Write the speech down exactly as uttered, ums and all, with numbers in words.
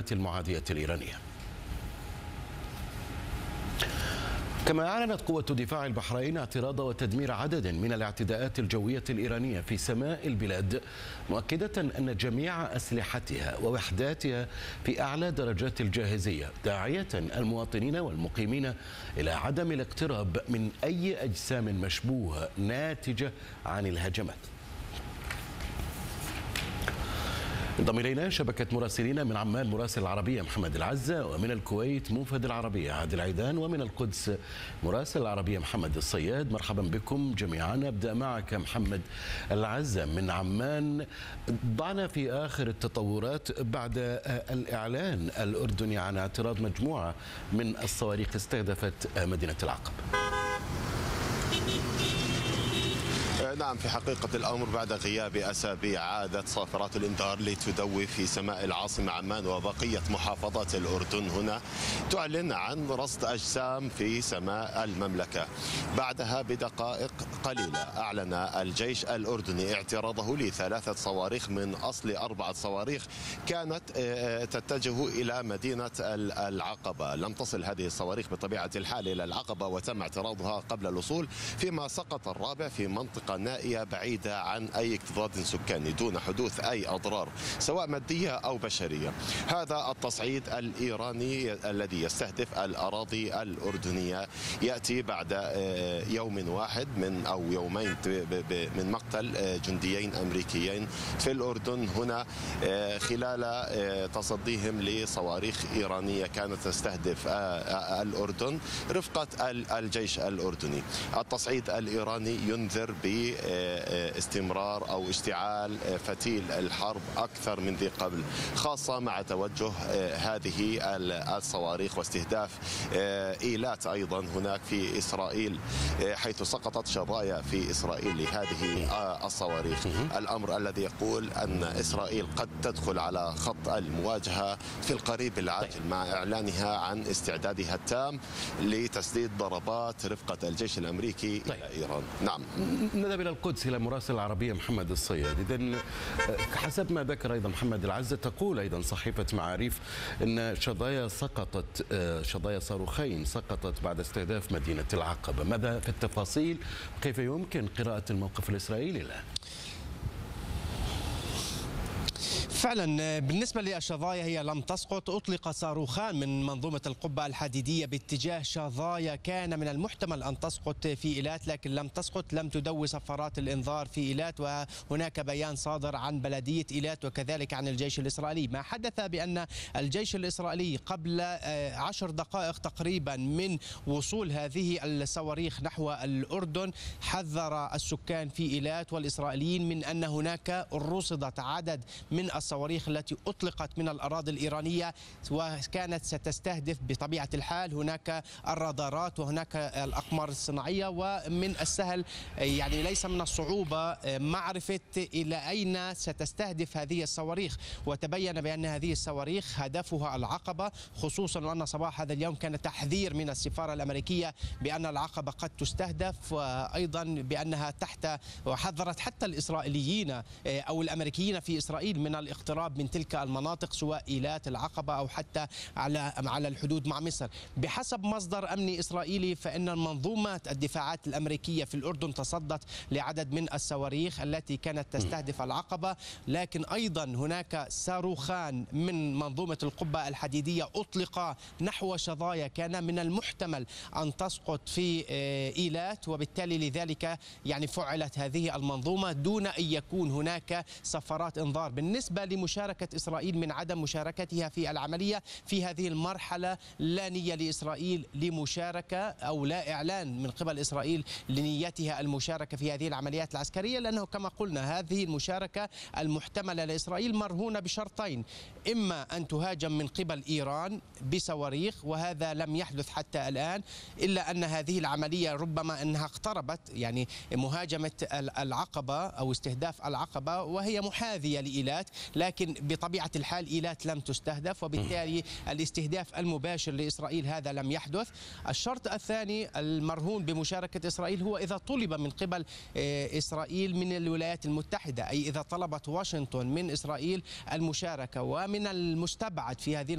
الجماعات المعادية الإيرانية. كما أعلنت قوة دفاع البحرين اعتراض وتدمير عدد من الاعتداءات الجوية الإيرانية في سماء البلاد، مؤكدة أن جميع أسلحتها ووحداتها في أعلى درجات الجاهزية، داعية المواطنين والمقيمين إلى عدم الاقتراب من أي أجسام مشبوهة ناتجة عن الهجمات. انضم إلينا شبكة مراسلين: من عمان مراسل العربية محمد العزة، ومن الكويت موفد العربية عادل عيدان، ومن القدس مراسل العربية محمد الصياد. مرحبا بكم جميعا. أبدأ معك محمد العزة من عمان. ضعنا في آخر التطورات بعد الإعلان الأردني عن اعتراض مجموعة من الصواريخ استهدفت مدينة العقبة. نعم، في حقيقة الأمر بعد غياب أسابيع عادت صافرات الإنذار لتدوي في سماء العاصمة عمان وبقية محافظات الأردن هنا، تعلن عن رصد أجسام في سماء المملكة. بعدها بدقائق قليلة أعلن الجيش الأردني اعتراضه لثلاثة صواريخ من أصل أربعة صواريخ كانت تتجه إلى مدينة العقبة. لم تصل هذه الصواريخ بطبيعة الحال إلى العقبة وتم اعتراضها قبل الوصول، فيما سقط الرابع في منطقة نائية بعيدة عن أي اكتظاظ سكاني دون حدوث أي أضرار سواء مادية أو بشرية. هذا التصعيد الإيراني الذي يستهدف الأراضي الأردنية يأتي بعد يوم واحد من أو يومين من مقتل جنديين أمريكيين في الأردن هنا خلال تصديهم لصواريخ إيرانية كانت تستهدف الأردن رفقة الجيش الأردني. التصعيد الإيراني ينذر باستمرار أو اشتعال فتيل الحرب أكثر من ذي قبل، خاصة مع توجه هذه الصواريخ واستهداف إيلات أيضا هناك في إسرائيل، حيث سقطت شظايا في إسرائيل لهذه الصواريخ. الأمر الذي يقول أن إسرائيل قد تدخل على خط المواجهة في القريب العاجل مع إعلانها عن استعدادها التام لتسديد ضربات رفقة الجيش الأمريكي إلى إيران. نعم، نذهب إلى القدس إلى مراسل العربية محمد الصياد. إذن حسب ما ذكر أيضا محمد العزة، تقول أيضا صحيفة معاريف أن شظايا سقطت شظايا صاروخين سقطت بعد استهداف مدينة العقبة. ماذا في التفاصيل؟ كيف يمكن قراءة الموقف الإسرائيلي الآن؟ فعلا بالنسبة للشظايا هي لم تسقط. أطلق صاروخان من منظومة القبة الحديدية باتجاه شظايا كان من المحتمل أن تسقط في إيلات، لكن لم تسقط. لم تدوي صفارات الإنذار في إيلات، وهناك بيان صادر عن بلدية إيلات وكذلك عن الجيش الإسرائيلي. ما حدث بأن الجيش الإسرائيلي قبل عشر دقائق تقريبا من وصول هذه الصواريخ نحو الأردن حذر السكان في إيلات والإسرائيليين من أن هناك رصدت عدد من الصواريخ التي أطلقت من الأراضي الإيرانية وكانت ستستهدف بطبيعة الحال هناك الرادارات وهناك الأقمار الصناعية، ومن السهل يعني ليس من الصعوبة معرفة إلى أين ستستهدف هذه الصواريخ. وتبين بأن هذه الصواريخ هدفها العقبة، خصوصا وأن صباح هذا اليوم كان تحذير من السفارة الأمريكية بأن العقبة قد تستهدف، وأيضا بأنها تحت، وحذرت حتى الإسرائيليين أو الأمريكيين في إسرائيل من الاقتراب من تلك المناطق سواء إيلات العقبة أو حتى على على الحدود مع مصر. بحسب مصدر أمني إسرائيلي فإن المنظومة الدفاعات الأمريكية في الأردن تصدت لعدد من الصواريخ التي كانت تستهدف العقبة، لكن أيضا هناك صاروخان من منظومة القبة الحديدية أطلقا نحو شظايا كان من المحتمل أن تسقط في إيلات، وبالتالي لذلك يعني فعلت هذه المنظومة دون أن يكون هناك صفارات إنذار. بالنسبة لمشاركة إسرائيل من عدم مشاركتها في العملية في هذه المرحلة، لا نية لإسرائيل لمشاركة أو لا إعلان من قبل إسرائيل لنيتها المشاركة في هذه العمليات العسكرية، لأنه كما قلنا هذه المشاركة المحتملة لإسرائيل مرهونة بشرطين: إما أن تهاجم من قبل إيران بصواريخ، وهذا لم يحدث حتى الآن، إلا أن هذه العملية ربما أنها اقتربت، يعني مهاجمة العقبة أو استهداف العقبة وهي محاذية لإيلات، لكن بطبيعة الحال إيلات لم تستهدف، وبالتالي الاستهداف المباشر لإسرائيل هذا لم يحدث. الشرط الثاني المرهون بمشاركة إسرائيل هو إذا طلب من قبل إسرائيل من الولايات المتحدة، أي إذا طلبت واشنطن من إسرائيل المشاركة، ومن المستبعد في هذه